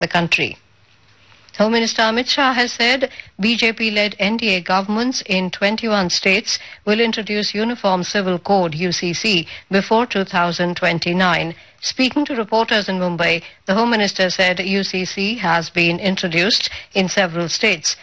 the country. Home Minister Amit Shah has said BJP-led NDA governments in 21 states will introduce Uniform Civil Code UCC before 2029. Speaking to reporters in Mumbai, the Home Minister said UCC has been introduced in several states.